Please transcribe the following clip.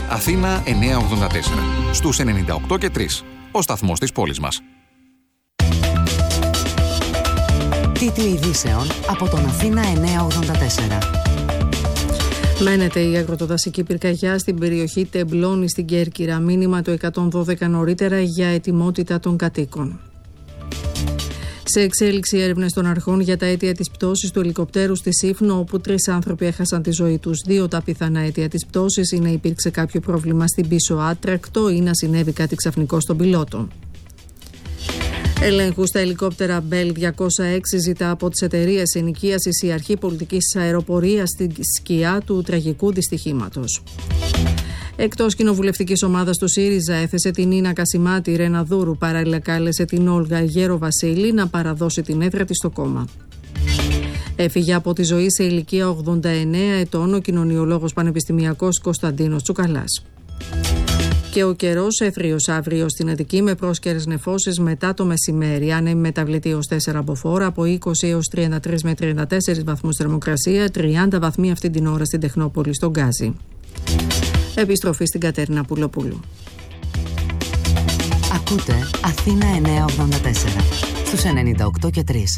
Αθήνα 984. Στους 98 και 3. Ο σταθμός της πόλης μας. Τίτλοι ειδήσεων από τον Αθήνα 984. Μένεται η αγροτοδασική πυρκαγιά στην περιοχή Τεμπλώνη στην Κέρκυρα. Μήνυμα το 112 νωρίτερα για ετοιμότητα των κατοίκων. Σε εξέλιξη έρευνες των αρχών για τα αίτια της πτώσης του ελικοπτέρου στη Σύφνο, όπου 3 άνθρωποι έχασαν τη ζωή τους. 2 τα πιθανά αίτια της πτώσης είναι υπήρξε κάποιο πρόβλημα στην πίσω άτρακτο ή να συνέβη κάτι ξαφνικό στον πιλότο. Ελέγχου στα ελικόπτερα Bell 206 ζητά από τις εταιρείες ενοικίασης η Αρχή Πολιτικής Αεροπορίας στη σκιά του τραγικού δυστυχήματος. Εκτός κοινοβουλευτικής ομάδας του ΣΥΡΙΖΑ έθεσε την Νίνα Κασιμάτη Ρεναδούρου, παράλληλα κάλεσε την Όλγα Γέρο-Βασίλη να παραδώσει την έδρα της στο κόμμα. Έφυγε από τη ζωή σε ηλικία 89 ετών ο κοινωνιολόγος πανεπιστημιακός Κωνσταντίνος Τσουκαλάς. Και ο καιρός έθριος αύριο στην Αττική με πρόσκαιρες νεφώσεις μετά το μεσημέρι. Άνεμη μεταβλητή ως 4 μποφόρ, από 20 έως 33 με 34 βαθμούς θερμοκρασία, 30 βαθμοί αυτή την ώρα στην Τεχνόπολη στον Γκάζι. Επιστροφή στην Κατέρινα Πουλοπούλου. Ακούτε Αθήνα 984 στους 98 και 3.